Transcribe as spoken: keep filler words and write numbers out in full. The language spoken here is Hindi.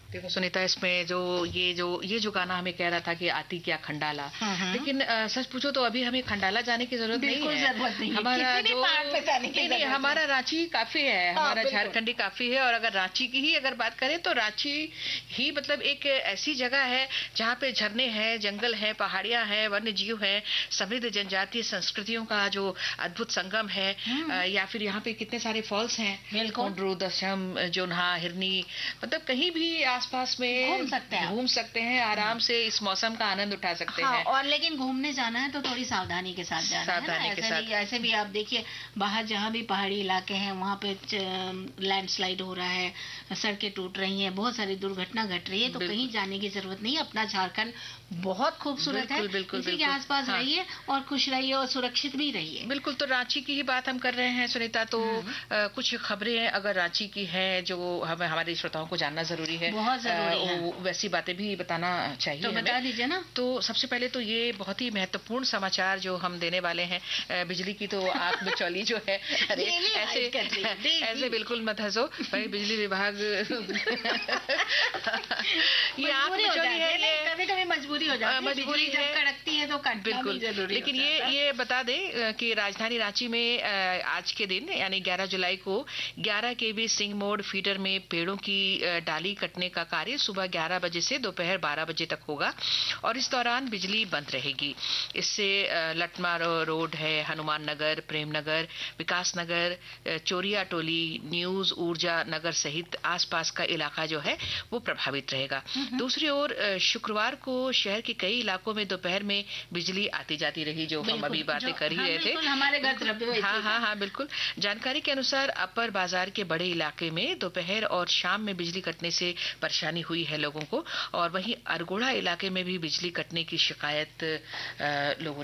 देखो सुनीता, इसमें जो ये जो ये जो गाना हमें कह रहा था कि आती क्या खंडाला, लेकिन आ, सच पूछो तो अभी हमें खंडाला जाने की जरूरत नहीं है। जरूरत नहीं हमारा जो नहीं, नहीं, हमारा रांची काफी है, हमारा झारखंडी काफी है। और अगर रांची की ही अगर बात करें तो रांची ही मतलब एक ऐसी जगह है जहाँ पे झरने हैं, जंगल है, पहाड़ियां हैं, वन्य जीव है, समृद्ध जनजातीय संस्कृतियों का जो अद्भुत संगम है। या फिर यहाँ पे कितने सारे फॉल्स हैं, कोंडरू, दशम, जोन्हा, हिरनी, मतलब कहीं भी आसपास में घूम सकते हैं घूम सकते हैं आराम से, इस मौसम का आनंद उठा सकते हाँ, हैं। और लेकिन घूमने जाना है तो थोड़ी सावधानी के साथ जाना सावधानी है के ऐसे साथ। भी ऐसे भी आप देखिए बाहर जहाँ भी पहाड़ी इलाके हैं वहाँ पे लैंडस्लाइड हो रहा है, सड़कें टूट रही हैं, बहुत सारी दुर्घटना घट रही है, तो कहीं जाने की जरूरत नहीं। अपना झारखंड बहुत खूबसूरत है, इसी के आसपास हाँ। रहिए और खुश रहिए और सुरक्षित भी रहिए। बिल्कुल। तो रांची की ही बात हम कर रहे हैं सुनीता, तो आ, कुछ खबरें अगर रांची की है जो हमें हमारे श्रोताओं को जानना जरूरी है, बहुत जरूरी है, आ, वैसी बातें भी बताना चाहिए, तो बता दीजिए ना। तो सबसे पहले तो ये बहुत ही महत्वपूर्ण समाचार जो हम देने वाले हैं, बिजली की तो आग बिचौली जो है, अरे ऐसे ऐसे बिल्कुल मत हंसो भाई, बिजली विभाग ये आग बिचौली है, ये कभी कभी मजबूरी हो जाती है, मजबूरी जब कड़कती है तो बिल्कुल जरूरी। लेकिन ये ये बता दें कि राजधानी रांची में आज के दिन यानी ग्यारह जुलाई को ग्यारह केवी सिंह मोड़ फीडर में पेड़ों की डाली कटने का कार्य सुबह ग्यारह बजे से दोपहर बारह बजे तक होगा और इस दौरान बिजली बंद रहेगी। इससे लटमा रोड है, हनुमान नगर, प्रेम नगर, विकास नगर, चोरिया टोली, न्यूज, ऊर्जा नगर सहित आसपास का इलाका जो है वो प्रभावित रहेगा। दूसरी ओर शुक्रवार को शहर के कई इलाकों में दोपहर में बिजली आती जाती रही, जो हम अभी बातें कर ही रहे थे, हमारे घर हाँ हाँ हाँ बिल्कुल। जानकारी के अनुसार अपर बाजार के बड़े इलाके में दोपहर और शाम में बिजली कटने से परेशानी हुई है लोगों को, और वहीं अरगोड़ा इलाके में भी बिजली कटने की शिकायत लोगों